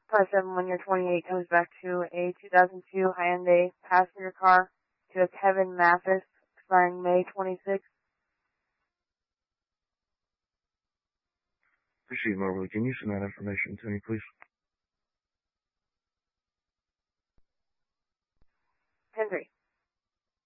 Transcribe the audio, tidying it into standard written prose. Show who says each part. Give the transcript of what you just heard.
Speaker 1: 5-7 when you're 28 comes back to a 2002 Hyundai passenger car to a Kevin Mathis, expiring May 26th.
Speaker 2: Appreciate it, Marley. Can you send that information to me, please?